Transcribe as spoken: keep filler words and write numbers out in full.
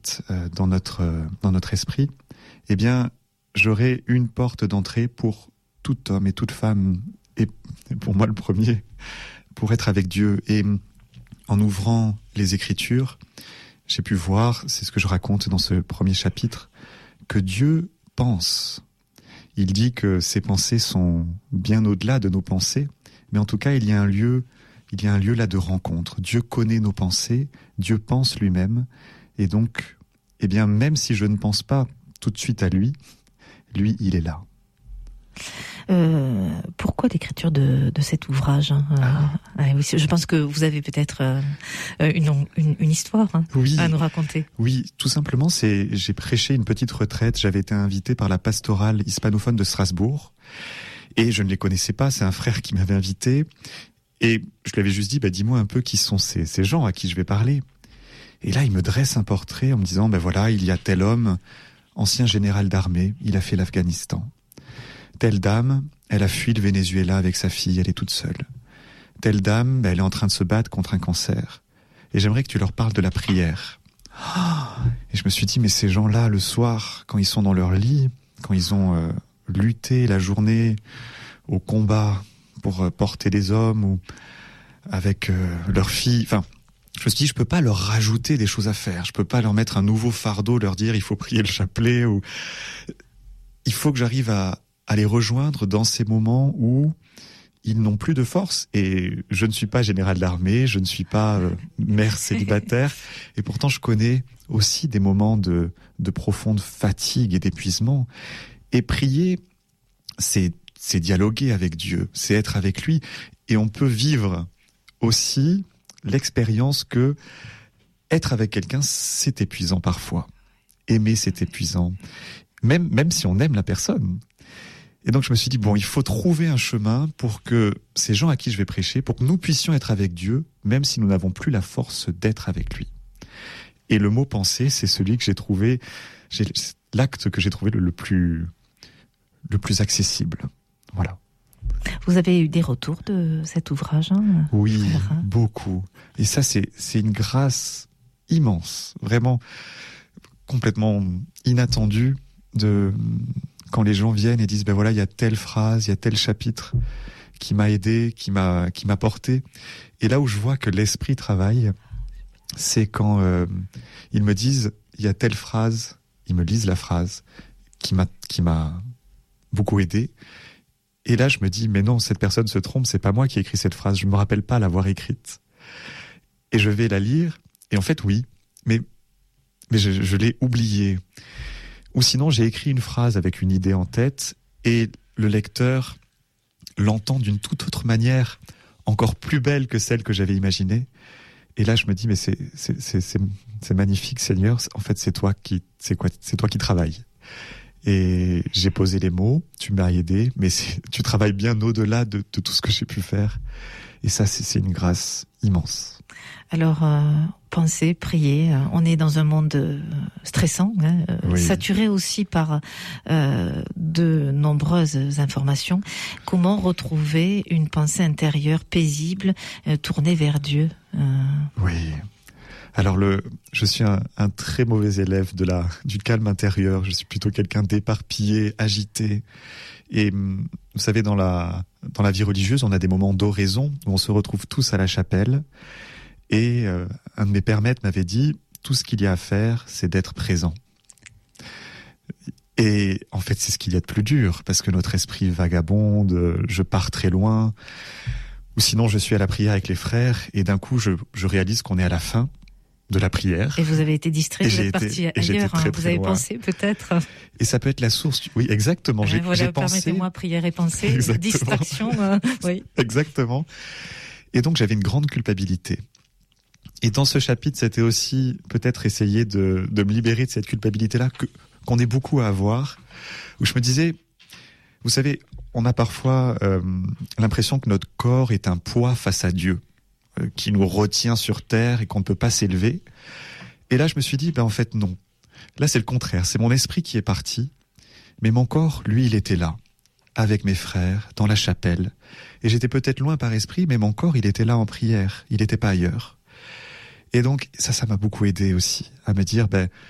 habite euh, dans notre euh, dans notre esprit, eh bien, j'aurai une porte d'entrée pour tout homme et toute femme, et pour moi le premier, pour être avec Dieu. Et en ouvrant les Écritures, j'ai pu voir, c'est ce que je raconte dans ce premier chapitre, que Dieu pense. Il dit que ses pensées sont bien au-delà de nos pensées, mais en tout cas, il y a un lieu, il y a un lieu là de rencontre. Dieu connaît nos pensées, Dieu pense lui-même, et donc, eh bien, même si je ne pense pas tout de suite à lui, lui, il est là. Euh, pourquoi l'écriture de, de cet ouvrage hein ah. euh, oui, je pense que vous avez peut-être euh, une, une, une histoire hein, oui. à nous raconter. Oui, tout simplement, c'est j'ai prêché une petite retraite. J'avais été invité par la pastorale hispanophone de Strasbourg et je ne les connaissais pas. C'est un frère qui m'avait invité et je lui avais juste dit bah, « Dis-moi un peu qui sont ces, ces gens à qui je vais parler ». Et là, il me dresse un portrait en me disant « Ben voilà, il y a tel homme, ancien général d'armée, il a fait l'Afghanistan. » Telle dame, elle a fui le Venezuela avec sa fille, elle est toute seule. Telle dame, elle est en train de se battre contre un cancer. Et j'aimerais que tu leur parles de la prière. Et je me suis dit, mais ces gens-là, le soir, quand ils sont dans leur lit, quand ils ont euh, lutté la journée au combat pour euh, porter des hommes ou avec euh, leur fille, enfin, je me suis dit, je peux pas leur rajouter des choses à faire. Je peux pas leur mettre un nouveau fardeau, leur dire, il faut prier le chapelet ou... Il faut que j'arrive à à les rejoindre dans ces moments où ils n'ont plus de force. Et je ne suis pas général d'armée, je ne suis pas euh, mère célibataire, et pourtant je connais aussi des moments de, de profonde fatigue et d'épuisement. Et prier, c'est, c'est dialoguer avec Dieu, c'est être avec lui, et on peut vivre aussi l'expérience que être avec quelqu'un, c'est épuisant parfois. Aimer, c'est épuisant. Même, même si on aime la personne. Et donc je me suis dit, bon, il faut trouver un chemin pour que ces gens à qui je vais prêcher, pour que nous puissions être avec Dieu, même si nous n'avons plus la force d'être avec lui. Et le mot penser, c'est celui que j'ai trouvé, j'ai, l'acte que j'ai trouvé le, le plus, le plus accessible. Voilà. Vous avez eu des retours de cet ouvrage, hein, oui, frère, hein beaucoup. Et ça, c'est, c'est une grâce immense, vraiment complètement inattendue de... Quand les gens viennent et disent ben voilà, il y a telle phrase, il y a tel chapitre qui m'a aidé, qui m'a qui m'a porté. Et là où je vois que l'esprit travaille, c'est quand euh, ils me disent il y a telle phrase, ils me lisent la phrase qui m'a qui m'a beaucoup aidé. Et là je me dis mais non, cette personne se trompe, c'est pas moi qui ai écrit cette phrase, je me rappelle pas l'avoir écrite. Et je vais la lire et en fait oui, mais mais je, je l'ai oubliée. Ou sinon, j'ai écrit une phrase avec une idée en tête et le lecteur l'entend d'une toute autre manière, encore plus belle que celle que j'avais imaginée. Et là, je me dis, mais c'est, c'est, c'est, c'est, c'est magnifique, Seigneur. En fait, c'est toi qui, c'est quoi, c'est toi qui travailles. Et j'ai posé les mots, tu m'as aidé, mais c'est, tu travailles bien au-delà de, de tout ce que j'ai pu faire. Et ça, c'est, c'est une grâce immense. Alors, euh, penser, prier, euh, on est dans un monde euh, stressant, hein, euh, oui. saturé aussi par euh, de nombreuses informations. Comment retrouver une pensée intérieure paisible, euh, tournée vers Dieu euh... Oui. Alors, le, je suis un, un très mauvais élève de la, du calme intérieur. Je suis plutôt quelqu'un d'éparpillé, agité. Et vous savez, dans la, dans la vie religieuse, on a des moments d'oraison où on se retrouve tous à la chapelle. Et euh, un de mes pères maîtres m'avait dit, tout ce qu'il y a à faire, c'est d'être présent. Et en fait, c'est ce qu'il y a de plus dur, parce que notre esprit vagabonde, je pars très loin, ou sinon je suis à la prière avec les frères, et d'un coup, je, je réalise qu'on est à la fin de la prière. Et vous avez été distrait, vous êtes parti ailleurs, hein, vous avez loin. Pensé peut-être. Et ça peut être la source, oui, exactement. J'ai, voilà, j'ai pensé... permettez-moi, prière et pensée, distraction, euh, oui. Exactement. Et donc, j'avais une grande culpabilité. Et dans ce chapitre, c'était aussi peut-être essayer de, de me libérer de cette culpabilité-là que, qu'on est beaucoup à avoir, où je me disais, vous savez, on a parfois euh, l'impression que notre corps est un poids face à Dieu, euh, qui nous retient sur terre et qu'on ne peut pas s'élever. Et là, je me suis dit, ben en fait, non. Là, c'est le contraire. C'est mon esprit qui est parti, mais mon corps, lui, il était là, avec mes frères, dans la chapelle. Et j'étais peut-être loin par esprit, mais mon corps, il était là en prière. Il n'était pas ailleurs. Et donc, ça, ça m'a beaucoup aidé aussi, à me dire, ben,